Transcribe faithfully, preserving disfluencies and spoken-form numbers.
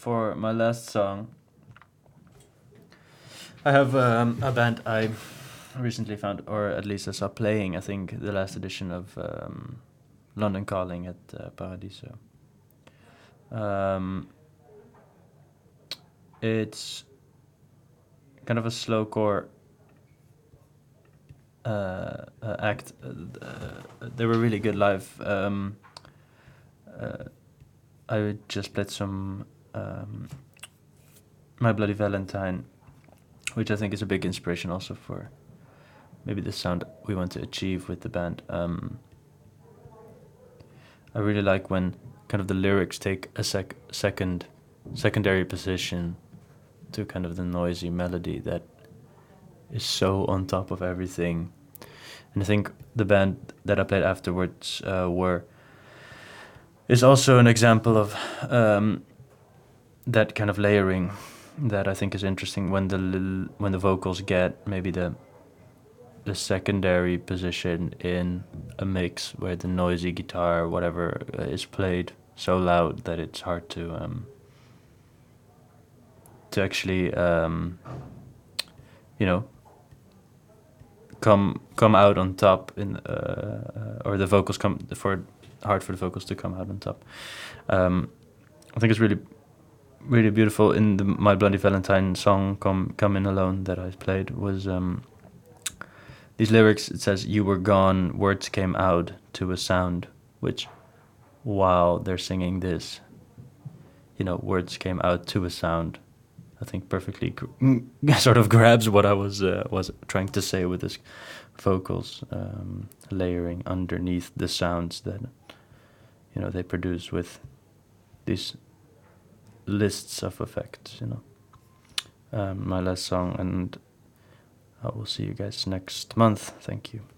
for my last song, I have um, a band I recently found, or at least I saw playing, I think, the last edition of um, London Calling at uh, Paradiso. Um, it's kind of a slowcore uh, uh, act. Uh, they were really good live. Um, uh, I just played some um, My Bloody Valentine, which I think is a big inspiration also for maybe the sound we want to achieve with the band. Um, I really like when kind of the lyrics take a sec second secondary position to kind of the noisy melody that is so on top of everything. And I think the band that I played afterwards uh, were is also an example of um, that kind of layering that I think is interesting when the l when the vocals get maybe the the secondary position in a mix where the noisy guitar or whatever uh, is played so loud that it's hard to um, to actually um, you know come come out on top in uh, or the vocals come for hard for the vocals to come out on top. Um, I think it's really really beautiful in the My Bloody Valentine song "Come Come In Alone" that I played was um, these lyrics. It says, "You were gone, words came out to a sound," which while they're singing this, you know, words came out to a sound. I think perfectly gr sort of grabs what I was uh, was trying to say with this vocals um, layering underneath the sounds that you know they produce with these lists of effects. You know, um, my last song, and I will see you guys next month. Thank you.